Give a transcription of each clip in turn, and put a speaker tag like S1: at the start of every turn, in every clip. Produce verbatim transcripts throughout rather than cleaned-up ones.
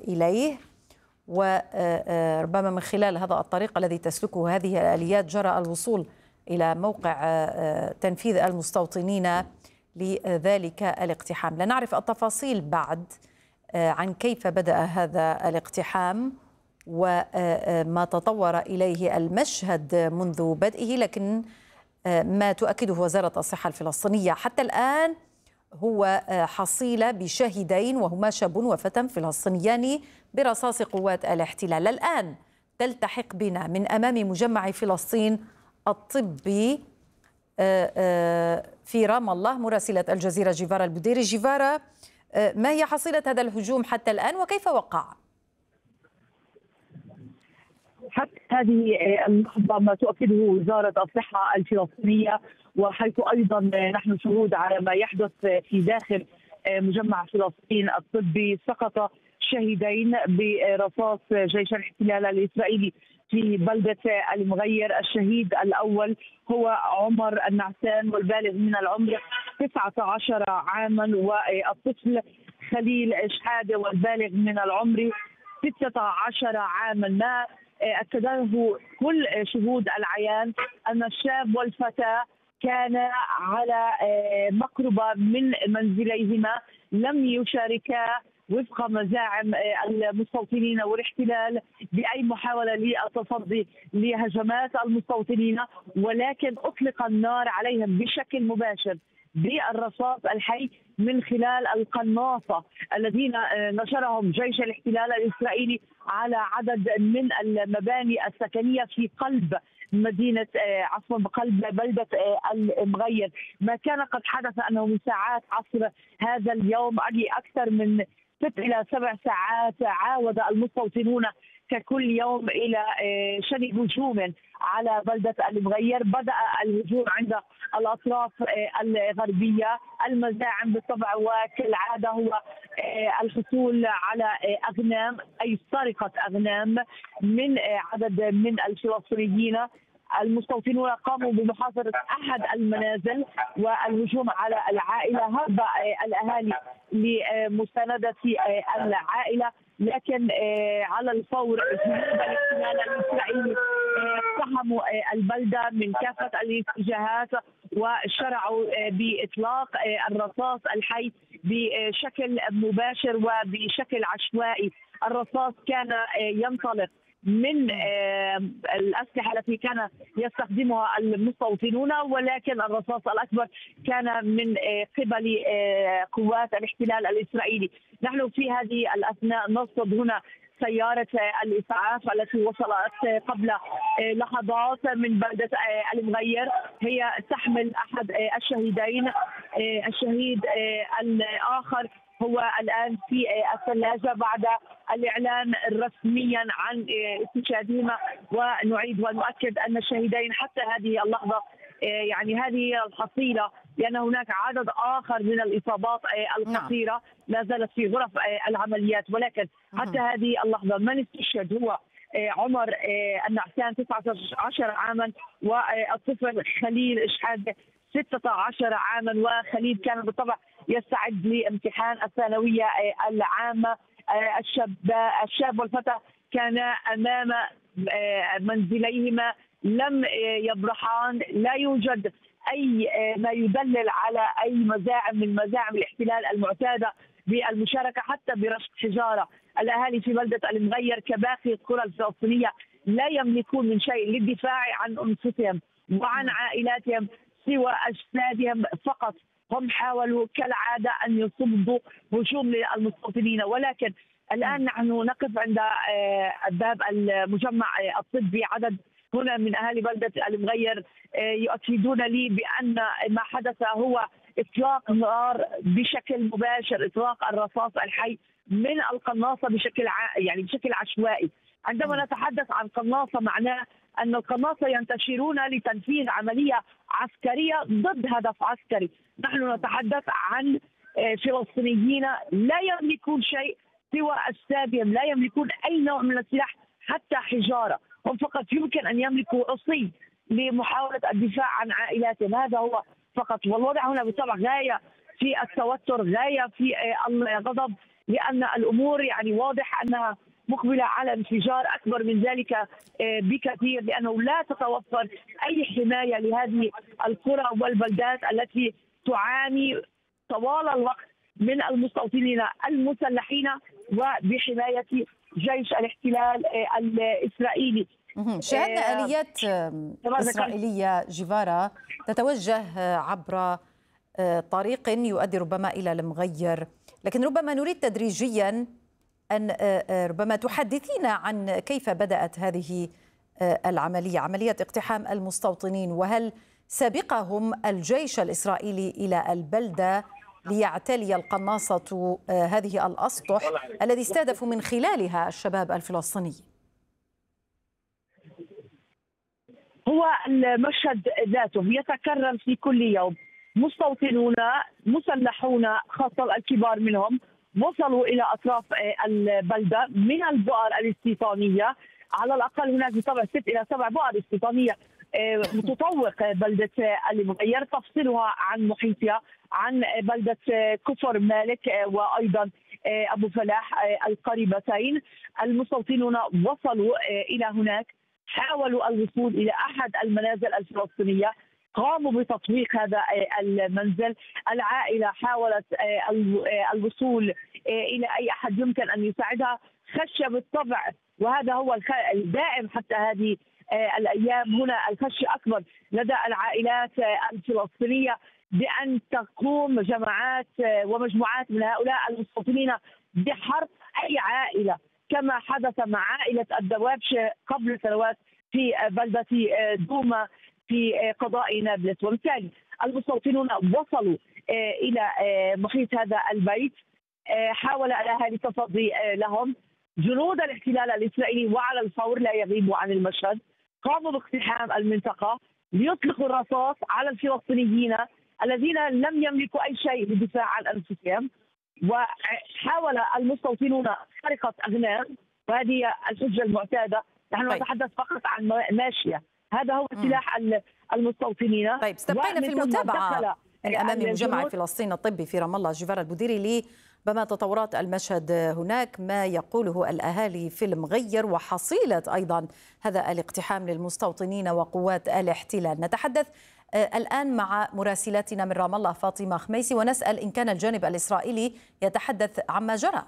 S1: إليه، وربما من خلال هذا الطريق الذي تسلكه هذه الآليات جرى الوصول إلى موقع تنفيذ المستوطنين لذلك الاقتحام. لا نعرف التفاصيل بعد عن كيف بدأ هذا الاقتحام وما تطور إليه المشهد منذ بدئه، لكن ما تؤكده وزارة الصحة الفلسطينية حتى الآن هو حصيلة بشاهدين، وهما شاب وفتى فلسطينيان برصاص قوات الاحتلال. الآن تلتحق بنا من أمام مجمع فلسطين الطبي في رام الله مراسلة الجزيرة جيفارا البديري. جيفارا، ما هي حصيلة هذا الهجوم حتى الآن وكيف وقع؟
S2: حتى هذه اللحظة ما تؤكده وزارة الصحة الفلسطينية، وحيث أيضا نحن شهود على ما يحدث في داخل مجمع فلسطين الطبي. سقط شهيدين برصاص جيش الاحتلال الإسرائيلي في بلدة المغير. الشهيد الأول هو عمر النعسان والبالغ من العمر تسعة عشر عاما، والطفل خليل شحادة والبالغ من العمر ستة عشر عاما. ما أكده كل شهود العيان أن الشاب والفتاة كان على مقربة من منزليهما، لم يشاركا وفق مزاعم المستوطنين والاحتلال بأي محاولة للتصدي لهجمات المستوطنين، ولكن أطلق النار عليهم بشكل مباشر بالرصاص الحي من خلال القناصة الذين نشرهم جيش الاحتلال الإسرائيلي على عدد من المباني السكنية في قلب مدينة عفوا بقلب بلدة المغير. ما كان قد حدث أنه من ساعات عصر هذا اليوم، أي أكثر من ست إلى سبع ساعات، عاود المستوطنون ككل يوم إلى شن هجوم على بلدة المغير. بدأ الهجوم عند الأطراف الغربية. المزاعم بالطبع وكالعادة هو الحصول على أغنام، أي سرقة أغنام من عدد من الفلسطينيين. المستوطنون قاموا بمحاصرة أحد المنازل والهجوم على العائلة. هرب الأهالي لمساندة العائلة، لكن على الفور جنود الاحتلال الإسرائيلي اقتحموا البلدة من كافة الاتجاهات وشرعوا بإطلاق الرصاص الحي بشكل مباشر وبشكل عشوائي. الرصاص كان ينطلق من الأسلحة التي كان يستخدمها المستوطنون، ولكن الرصاص الأكبر كان من قبل قوات الاحتلال الإسرائيلي. نحن في هذه الأثناء نرصد هنا سيارة الإسعاف التي وصلت قبل لحظات من بلدة المغير، هي تحمل أحد الشهيدين. الشهيد الآخر هو الآن في الثلاجة بعد الإعلان رسميا عن استشهادهما، ونعيد ونؤكد أن الشهيدين حتى هذه اللحظة يعني هذه الحصيلة، لأن هناك عدد آخر من الإصابات الخطيرة لا زالت في غرف العمليات، ولكن حتى هذه اللحظة من استشهد هو عمر النعسان تسعة عشر عاما، والطفل خليل شحادة ستة عشر عاما. وخليل كان بالطبع يستعد لامتحان الثانوية العامة. الشاب الشاب والفتى كانا أمام منزليهما، لم يبرحان. لا يوجد أي ما يدلل على أي مزاعم من مزاعم الاحتلال المعتادة بالمشاركة حتى برش حجارة. الأهالي في بلدة المغير كباقي القرى الفلسطينية لا يملكون من شيء للدفاع عن أنفسهم وعن عائلاتهم سوى أجسادهم فقط. هم حاولوا كالعادة أن يصدوا هجوم للمستوطنين، ولكن الآن نحن نقف عند باب المجمع الطبي. عدد هنا من أهالي بلدة المغير يؤكدون لي بأن ما حدث هو إطلاق نار بشكل مباشر، إطلاق الرصاص الحي من القناصة بشكل ع... يعني بشكل عشوائي. عندما نتحدث عن قناصة معناه أن القناصة ينتشرون لتنفيذ عملية عسكرية ضد هدف عسكري. نحن نتحدث عن فلسطينيين لا يملكون شيء سوى أجسادهم، لا يملكون أي نوع من السلاح حتى حجارة. هم فقط يمكن أن يملكوا عصي لمحاولة الدفاع عن عائلاتهم، هذا هو فقط. والوضع هنا بالطبع غاية في التوتر، غاية في الغضب. لأن الأمور يعني واضح أنها مقبلة على انفجار أكبر من ذلك بكثير، لأنه لا تتوفر أي حماية لهذه القرى والبلدات التي تعاني طوال الوقت من المستوطنين المسلحين وبحماية جيش الاحتلال الإسرائيلي.
S1: شاهدنا آليات إسرائيلية جيفارا تتوجه عبر طريق يؤدي ربما إلى المغير، لكن ربما نريد تدريجيا أن ربما تحدثينا عن كيف بدأت هذه العملية، عملية اقتحام المستوطنين، وهل سبقهم الجيش الإسرائيلي إلى البلدة ليعتلي القناصة هذه الأسطح الذي استهدفوا من خلالها الشباب الفلسطيني؟
S2: هو المشهد ذاته يتكرر في كل يوم. مستوطنون مسلحون خاصة الكبار منهم وصلوا إلى أطراف البلدة من البؤر الاستيطانية، على الأقل هناك بالطبع ست إلى سبع بؤر استيطانية تطوق بلدة المغير تفصلها عن محيطها، عن بلدة كفر مالك وأيضا أبو فلاح القريبتين. المستوطنون وصلوا إلى هناك، حاولوا الوصول إلى أحد المنازل الفلسطينية، قاموا بتطويق هذا المنزل. العائلة حاولت الوصول إلى أي أحد يمكن أن يساعدها، خشية بالطبع، وهذا هو الدائم حتى هذه الأيام. هنا الخشية أكبر لدى العائلات الفلسطينية بأن تقوم جماعات ومجموعات من هؤلاء المستوطنين بحرق أي عائلة، كما حدث مع عائلة الدوابشة قبل سنوات في بلدة دوما في قضاء نابلس. وبالتالي المستوطنون وصلوا إلى محيط هذا البيت، حاول الأهالي التصدي لهم. جنود الاحتلال الإسرائيلي وعلى الفور لا يغيبوا عن المشهد، قاموا باقتحام المنطقة ليطلقوا الرصاص على الفلسطينيين الذين لم يملكوا أي شيء للدفاع عن أنفسهم. وحاول المستوطنون سرقة أغنام، وهذه الحجة المعتادة. نحن
S1: طيب.
S2: نتحدث فقط عن ماشية، هذا هو سلاح المستوطنين.
S1: طيب، استبقينا في المتابعة من أمام مجمع فلسطين الطبي في رام الله جيفارا البوديري لي بما تطورات المشهد هناك، ما يقوله الأهالي في المغير وحصيلة أيضا هذا الاقتحام للمستوطنين وقوات الاحتلال. نتحدث الآن مع مراسلتنا من رام الله فاطمة خميسي ونسأل إن كان الجانب الإسرائيلي يتحدث عما جرى.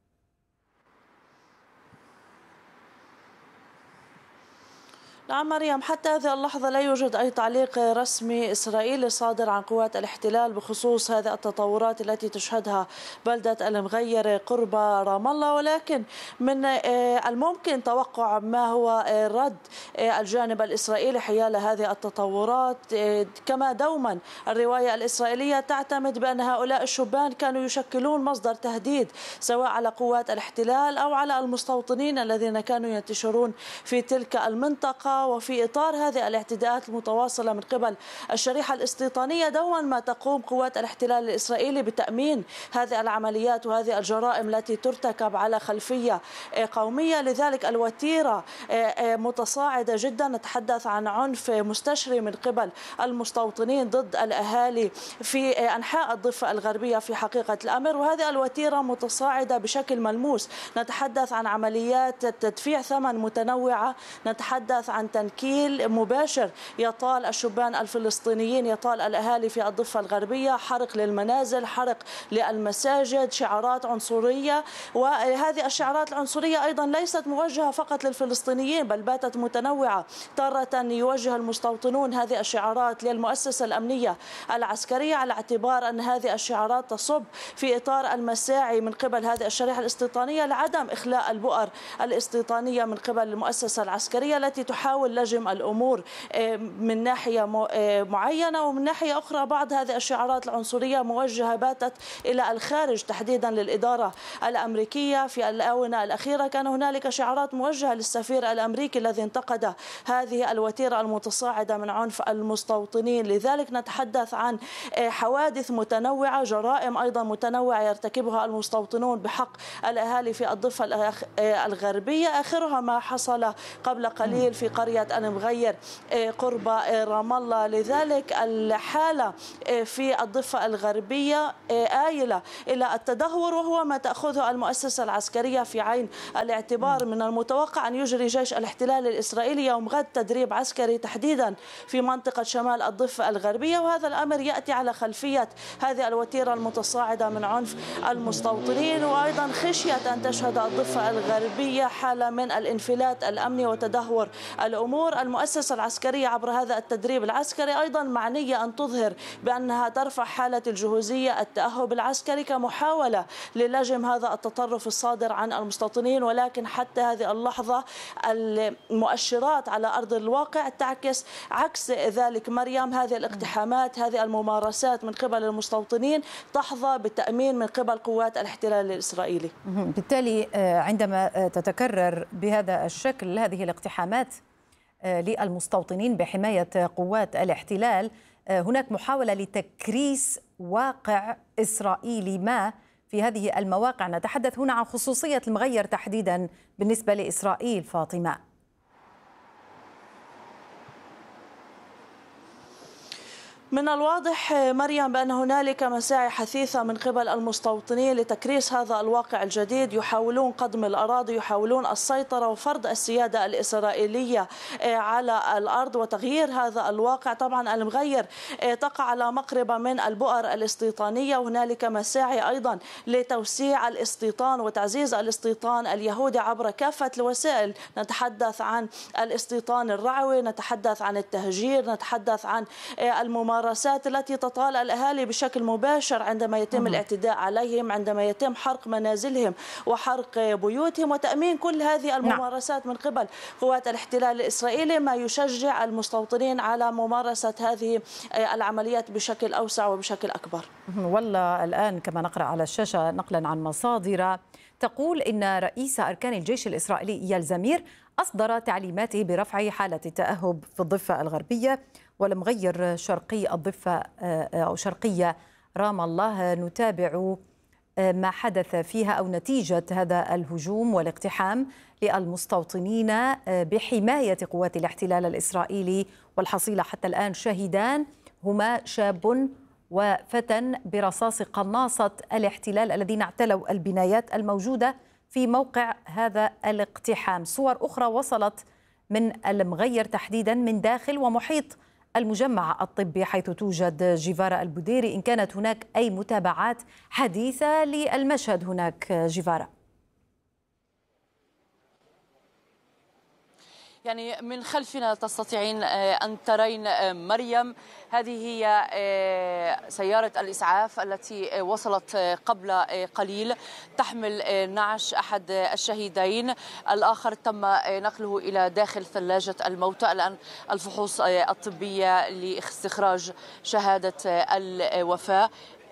S3: نعم مريم، حتى هذه اللحظة لا يوجد أي تعليق رسمي إسرائيلي صادر عن قوات الاحتلال بخصوص هذه التطورات التي تشهدها بلدة المغير قرب رام الله، ولكن من الممكن توقع ما هو رد الجانب الإسرائيلي حيال هذه التطورات. كما دوما الرواية الإسرائيلية تعتمد بأن هؤلاء الشبان كانوا يشكلون مصدر تهديد سواء على قوات الاحتلال أو على المستوطنين الذين كانوا ينتشرون في تلك المنطقة. وفي إطار هذه الاعتداءات المتواصلة من قبل الشريحة الاستيطانية، دوما ما تقوم قوات الاحتلال الإسرائيلي بتأمين هذه العمليات وهذه الجرائم التي ترتكب على خلفية قومية. لذلك الوتيرة متصاعدة جدا، نتحدث عن عنف مستشري من قبل المستوطنين ضد الأهالي في أنحاء الضفة الغربية في حقيقة الأمر، وهذه الوتيرة متصاعدة بشكل ملموس. نتحدث عن عمليات تدفيع ثمن متنوعة، نتحدث عن تنكيل مباشر يطال الشبان الفلسطينيين، يطال الأهالي في الضفة الغربية، حرق للمنازل، حرق للمساجد، شعارات عنصرية. وهذه الشعارات العنصرية أيضا ليست موجهة فقط للفلسطينيين، بل باتت متنوعة. تارة يوجه المستوطنون هذه الشعارات للمؤسسة الأمنية العسكرية، على اعتبار أن هذه الشعارات تصب في إطار المساعي من قبل هذه الشريحة الاستيطانية لعدم إخلاء البؤر الاستيطانية من قبل المؤسسة العسكرية التي تحاول لجم الأمور من ناحية معينة، ومن ناحية أخرى بعض هذه الشعارات العنصرية موجهة باتت إلى الخارج، تحديدا للإدارة الأمريكية. في الآونة الأخيرة كان هنالك شعارات موجهة للسفير الأمريكي الذي انتقد هذه الوتيرة المتصاعدة من عنف المستوطنين. لذلك نتحدث عن حوادث متنوعة، جرائم أيضا متنوعة يرتكبها المستوطنون بحق الأهالي في الضفة الغربية، آخرها ما حصل قبل قليل في قرية المغير قرب رام الله. لذلك الحالة في الضفة الغربية آيلة إلى التدهور، وهو ما تأخذه المؤسسة العسكرية في عين الاعتبار. من المتوقع أن يجري جيش الاحتلال الإسرائيلي يوم غد تدريب عسكري تحديدا في منطقة شمال الضفة الغربية، وهذا الأمر يأتي على خلفية هذه الوتيرة المتصاعدة من عنف المستوطنين، وأيضا خشية أن تشهد الضفة الغربية حالة من الانفلات الأمني وتدهور الأمور. المؤسسة العسكرية عبر هذا التدريب العسكري أيضا معنية أن تظهر بأنها ترفع حالة الجهوزية التأهب العسكري كمحاولة للجم هذا التطرف الصادر عن المستوطنين. ولكن حتى هذه اللحظة المؤشرات على أرض الواقع تعكس عكس ذلك مريم. هذه الاقتحامات، هذه الممارسات من قبل المستوطنين تحظى بالتأمين من قبل قوات الاحتلال الإسرائيلي.
S1: بالتالي عندما تتكرر بهذا الشكل هذه الاقتحامات للمستوطنين بحماية قوات الاحتلال، هناك محاولة لتكريس واقع إسرائيلي ما في هذه المواقع. نتحدث هنا عن خصوصية المغير تحديدا بالنسبة لإسرائيل. فاطمة،
S3: من الواضح مريم بأن هنالك مساعي حثيثة من قبل المستوطنين لتكريس هذا الواقع الجديد. يحاولون قضم الأراضي، يحاولون السيطرة وفرض السيادة الإسرائيلية على الأرض وتغيير هذا الواقع. طبعا المغير تقع على مقربة من البؤر الاستيطانية، وهنالك مساعي أيضا لتوسيع الاستيطان وتعزيز الاستيطان اليهودي عبر كافة الوسائل. نتحدث عن الاستيطان الرعوي، نتحدث عن التهجير، نتحدث عن الممارسات التي تطال الأهالي بشكل مباشر عندما يتم الاعتداء عليهم، عندما يتم حرق منازلهم وحرق بيوتهم، وتأمين كل هذه الممارسات من قبل قوات الاحتلال الإسرائيلي، ما يشجع المستوطنين على ممارسة هذه العمليات بشكل أوسع وبشكل أكبر.
S1: والله الآن كما نقرأ على الشاشة نقلا عن مصادر تقول إن رئيس أركان الجيش الإسرائيلي إيال زمير أصدر تعليماته برفع حالة التأهب في الضفة الغربية والمغير شرقي الضفة أو شرقية رام الله. نتابع ما حدث فيها أو نتيجة هذا الهجوم والاقتحام للمستوطنين بحماية قوات الاحتلال الإسرائيلي، والحصيلة حتى الآن شهدان هما شاب وفتى برصاص قناصة الاحتلال الذين اعتلوا البنايات الموجودة في موقع هذا الاقتحام. صور أخرى وصلت من المغير تحديدا من داخل ومحيط المجمع الطبي حيث توجد جيفارا البوديري. إن كانت هناك أي متابعات حديثة للمشهد هناك جيفارا؟
S4: يعني من خلفنا تستطيعين أن ترين مريم، هذه هي سيارة الإسعاف التي وصلت قبل قليل تحمل نعش أحد الشهيدين، الآخر تم نقله إلى داخل ثلاجة الموتى. الآن الفحوص الطبية لاستخراج شهادة الوفاة.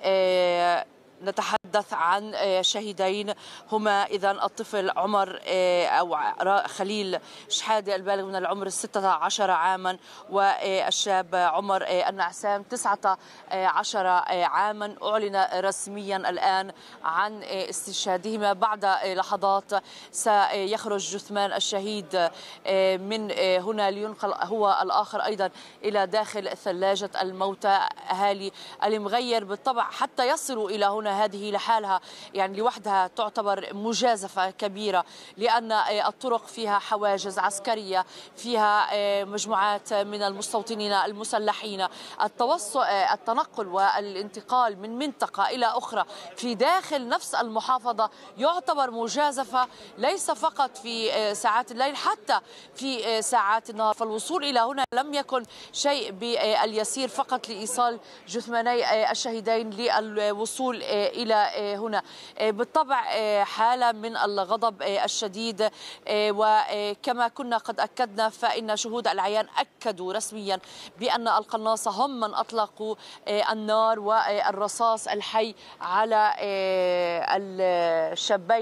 S4: نتحدث عن شهيدين هما إذن الطفل عمر أو خليل شحادة البالغ من العمر ستة عشر عاما، والشاب عمر النعسام تسعة عشر عاما. أعلن رسميا الآن عن استشهادهما. بعد لحظات سيخرج جثمان الشهيد من هنا لينقل هو الآخر أيضا إلى داخل ثلاجة الموتى. أهالي المغير بالطبع حتى يصلوا إلى هنا هذه لحالها يعني لوحدها تعتبر مجازفة كبيرة، لأن الطرق فيها حواجز عسكرية، فيها مجموعات من المستوطنين المسلحين. التوصل التنقل والانتقال من منطقة إلى أخرى في داخل نفس المحافظة يعتبر مجازفة، ليس فقط في ساعات الليل حتى في ساعات النهار. فالوصول إلى هنا لم يكن شيء باليسير فقط لإيصال جثماني الشهيدين للوصول إلى هنا. بالطبع حالة من الغضب الشديد، وكما كنا قد أكدنا فإن شهود العيان أكدوا رسميا بأن القناصة هم من أطلقوا النار والرصاص الحي على الشابين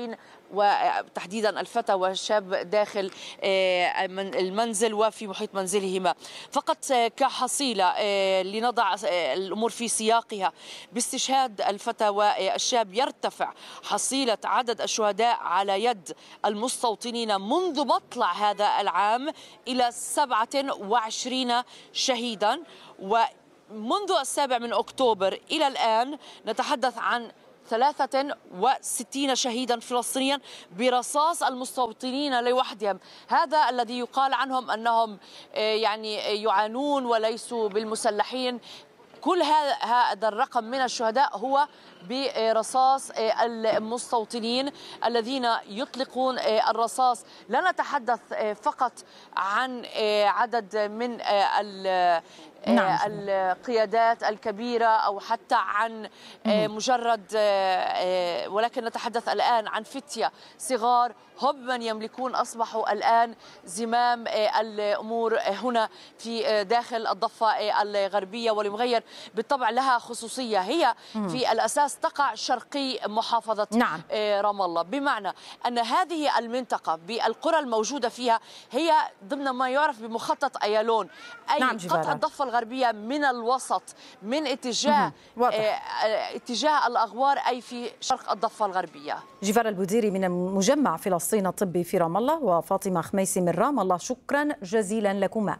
S4: وتحديدا الفتى والشاب داخل المنزل وفي محيط منزلهما. فقط كحصيلة لنضع الأمور في سياقها، باستشهاد الفتى والشاب يرتفع حصيلة عدد الشهداء على يد المستوطنين منذ مطلع هذا العام إلى سبعة وعشرين شهيدا، ومنذ السابع من أكتوبر إلى الآن نتحدث عن ثلاثة وستين شهيدا فلسطينيا برصاص المستوطنين لوحدهم. هذا الذي يقال عنهم أنهم يعني يعانون وليسوا بالمسلحين. كل هذا الرقم من الشهداء هو برصاص المستوطنين الذين يطلقون الرصاص. لا نتحدث فقط عن عدد من نعم. القيادات الكبيرة أو حتى عن مجرد، ولكن نتحدث الآن عن فتية صغار هم من يملكون أصبحوا الآن زمام الأمور هنا في داخل الضفة الغربية. والمغير بالطبع لها خصوصية، هي في الأساس تقع شرقي محافظة نعم. رام الله، بمعنى أن هذه المنطقة بالقرى الموجودة فيها هي ضمن ما يعرف بمخطط أيالون، أي نعم قطع الضفة الغربية من الوسط من اتجاه اتجاه الأغوار، أي في شرق الضفة الغربية.
S1: جيفارا البوديري من مجمع فلسطين الطبي في رام الله، وفاطمة خميسي من رام الله، شكرا جزيلا لكما.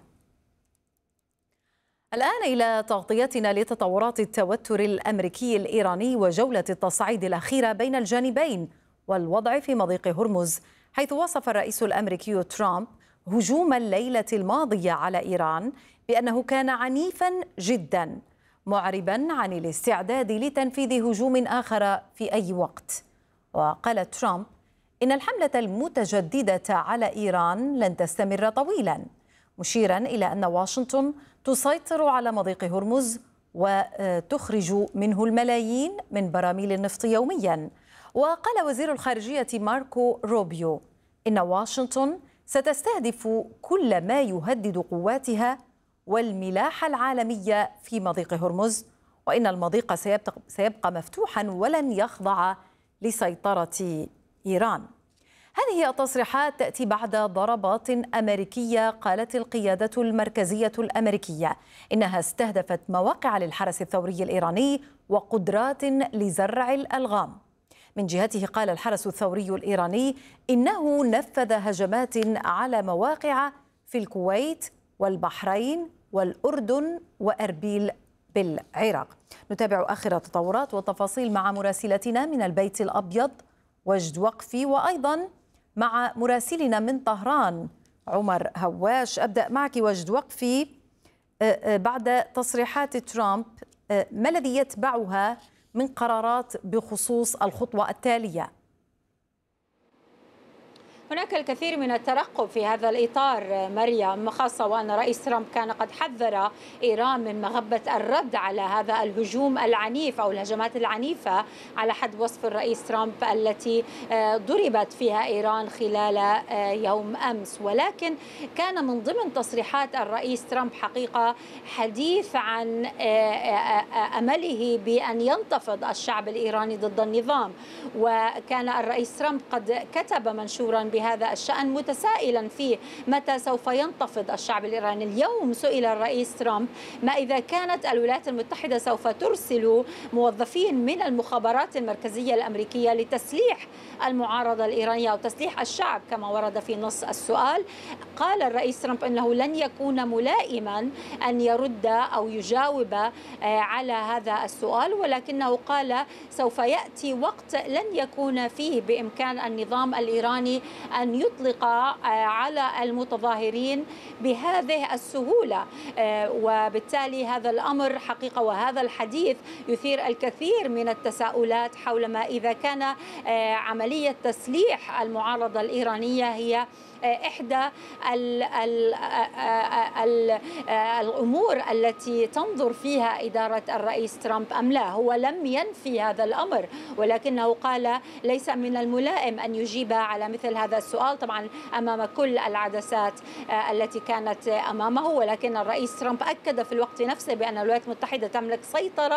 S1: الآن إلى تغطيتنا لتطورات التوتر الأمريكي الإيراني وجولة التصعيد الأخيرة بين الجانبين والوضع في مضيق هرمز، حيث وصف الرئيس الأمريكي ترامب هجوم الليلة الماضية على إيران بأنه كان عنيفا جدا، معربا عن الاستعداد لتنفيذ هجوم آخر في أي وقت. وقال ترامب إن الحملة المتجددة على إيران لن تستمر طويلا، مشيرا إلى أن واشنطن تسيطر على مضيق هرمز وتخرج منه الملايين من براميل النفط يوميا. وقال وزير الخارجية ماركو روبيو إن واشنطن ستستهدف كل ما يهدد قواتها والملاحة العالمية في مضيق هرمز، وإن المضيق سيبقى مفتوحا ولن يخضع لسيطرة إيران. هذه التصريحات تأتي بعد ضربات أمريكية قالت القيادة المركزية الأمريكية إنها استهدفت مواقع للحرس الثوري الإيراني وقدرات لزرع الألغام. من جهته قال الحرس الثوري الإيراني إنه نفذ هجمات على مواقع في الكويت والبحرين والأردن وأربيل بالعراق. نتابع آخر التطورات والتفاصيل مع مراسلتنا من البيت الأبيض وجد وقفي، وأيضا مع مراسلنا من طهران عمر هواش. أبدأ معك وجد وقفي. بعد تصريحات ترامب ما الذي يتبعها من قرارات بخصوص الخطوة التالية؟
S5: هناك الكثير من الترقب في هذا الإطار مريم، خاصة وأن رئيس ترامب كان قد حذر إيران من مغبة الرد على هذا الهجوم العنيف أو الهجمات العنيفة على حد وصف الرئيس ترامب التي ضربت فيها إيران خلال يوم أمس. ولكن كان من ضمن تصريحات الرئيس ترامب حقيقة حديث عن أمله بأن ينتفض الشعب الإيراني ضد النظام، وكان الرئيس ترامب قد كتب منشورا بهذا الشأن متسائلا فيه متى سوف ينتفض الشعب الإيراني. اليوم سئل الرئيس ترامب ما إذا كانت الولايات المتحدة سوف ترسل موظفين من المخابرات المركزية الأمريكية لتسليح المعارضة الإيرانية أو تسليح الشعب كما ورد في نص السؤال. قال الرئيس ترامب أنه لن يكون ملائما أن يرد أو يجاوب على هذا السؤال، ولكنه قال سوف يأتي وقت لن يكون فيه بإمكان النظام الإيراني أن يطلق على المتظاهرين بهذه السهولة. وبالتالي هذا الأمر حقيقة وهذا الحديث يثير الكثير من التساؤلات حول ما إذا كان عملية تسليح المعارضة الإيرانية هي إحدى ال ال ال الأمور التي تنظر فيها إدارة الرئيس ترامب أم لا. هو لم ينفي هذا الأمر، ولكنه قال ليس من الملائم أن يجيب على مثل هذا السؤال، طبعا أمام كل العدسات التي كانت أمامه. ولكن الرئيس ترامب أكد في الوقت نفسه بأن الولايات المتحدة تملك سيطرة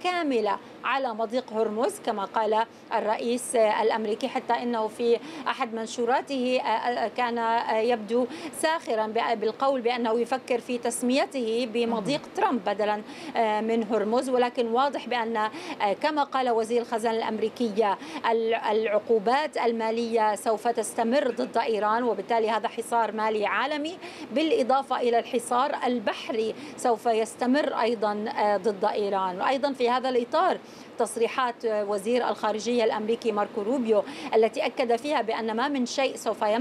S5: كاملة على مضيق هرمز كما قال الرئيس الأمريكي، حتى إنه في أحد منشوراته كان يبدو ساخرا بالقول بأنه يفكر في تسميته بمضيق ترامب بدلا من هرمز. ولكن واضح بأن كما قال وزير الخزانة الأمريكية العقوبات المالية سوف تستمر ضد إيران، وبالتالي هذا حصار مالي عالمي بالإضافة إلى الحصار البحري سوف يستمر أيضا ضد إيران. وأيضا في هذا الإطار تصريحات وزير الخارجية الأمريكي ماركو روبيو التي أكد فيها بأن ما من شيء سوف